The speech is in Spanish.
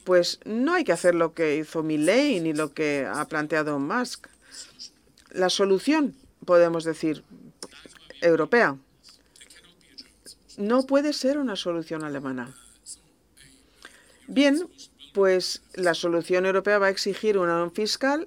pues no hay que hacer lo que hizo Milei ni lo que ha planteado Musk. La solución, podemos decir, europea, no puede ser una solución alemana. Bien, pues la solución europea va a exigir una unión fiscal